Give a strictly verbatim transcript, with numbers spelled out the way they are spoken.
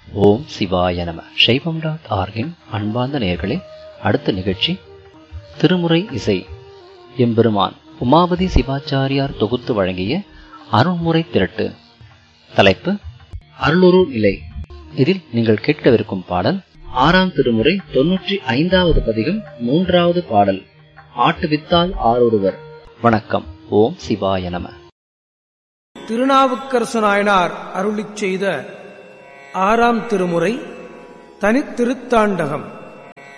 ஓம் சிவாய நம. சைவம் டாட் ஆர்கின் அன்பார்ந்த நேயர்களே, அடுத்த நிகழ்ச்சி திருமுறை இசை. எம்பெருமான் உமாபதி சிவாச்சாரியார் தொகுத்து வழங்கிய அருள்முறை திரட்டு. தலைப்பு அருளுரு நிலை. இதில் நீங்கள் கேட்கவிருக்கும் பாடல் ஆறாம் திருமுறை தொன்னூற்றி ஐந்தாவது பதிகம், மூன்றாவது பாடல். ஆட்டுவித்தால் ஆரொருவர். வணக்கம். ஓம் சிவாய நம. திருநாவுக்கரசு நாயனார் அருளிச் செய்த ஆறாம் திருமுறை தனித்திருத்தாண்டகம்.